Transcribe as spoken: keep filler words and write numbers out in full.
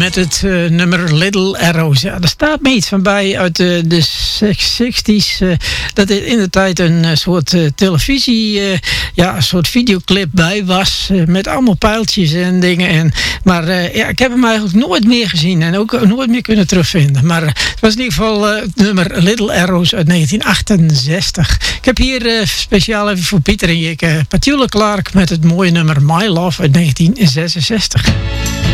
met het uh, nummer Little Arrows. Ja, er staat me iets van bij uit uh, de zestig's. Uh, dat er in de tijd een uh, soort uh, televisie, uh, ja, een soort videoclip bij was. Uh, met allemaal pijltjes en dingen. En, maar uh, ja, ik heb hem eigenlijk nooit meer gezien en ook uh, nooit meer kunnen terugvinden. Maar uh, het was in ieder geval uh, het nummer Little Arrows uit negentien achtenzestig. Ik heb hier uh, speciaal even voor Pieter en Jikke Petula Clark met het mooie nummer My Love uit negentien zesenzestig.